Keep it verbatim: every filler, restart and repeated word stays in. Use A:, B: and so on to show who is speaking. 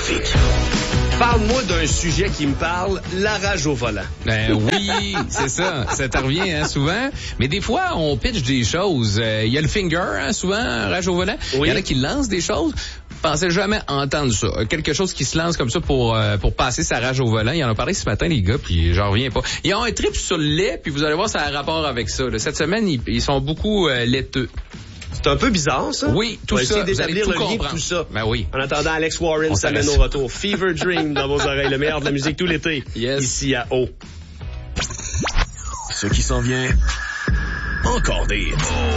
A: trafic.
B: Parle-moi d'un sujet qui me parle, la rage au volant.
C: Ben oui, c'est ça. Ça te revient hein, souvent. Mais des fois, on pitch des choses. Il euh, y a le finger, hein, souvent, rage au volant. Il oui. y en a qui lancent des choses. Je pensais jamais entendre ça. Quelque chose qui se lance comme ça pour euh, pour passer sa rage au volant. Il en a parlé ce matin, les gars, puis j'en reviens pas. Ils ont un trip sur le lait, puis vous allez voir, ça a un rapport avec ça. Là. Cette semaine, ils, ils sont beaucoup euh, laiteux.
B: C'est un peu bizarre, ça.
C: Oui, tout
B: On va
C: ça.
B: essayer d'établir
C: tout
B: le lien de tout ça.
C: Ben oui.
B: En attendant, Alex Warren s'amène au retour. Fever Dream dans vos oreilles, le meilleur de la musique tout l'été.
C: Yes.
B: Ici à O.
A: Ce qui s'en vient, encore des hits.